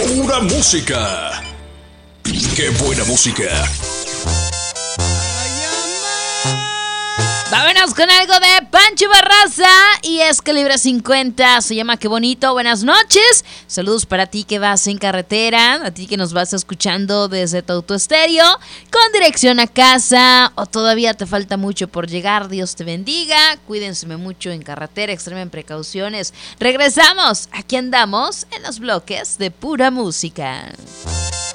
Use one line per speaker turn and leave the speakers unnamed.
Pura música. ¡Qué buena música!
Vámonos con algo de Pancho Barraza y es Calibre 50, se llama Qué Bonito. Buenas noches, saludos para ti que vas en carretera, a ti que nos vas escuchando desde tu autoestéreo, con dirección a casa o todavía te falta mucho por llegar. Dios te bendiga, cuídense mucho en carretera, extremen precauciones. Regresamos, aquí andamos en los bloques de Pura Música.